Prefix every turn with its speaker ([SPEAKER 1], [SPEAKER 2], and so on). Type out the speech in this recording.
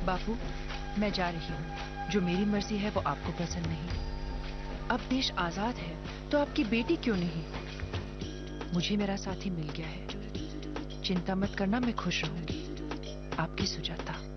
[SPEAKER 1] बापू, मैं जा रही हूँ। जो मेरी मर्जी है वो आपको पसंद नहीं। अब देश आजाद है तो आपकी बेटी क्यों नहीं? मुझे मेरा साथी मिल गया है। चिंता मत करना, मैं खुश रहूंगी। आपकी सुजाता।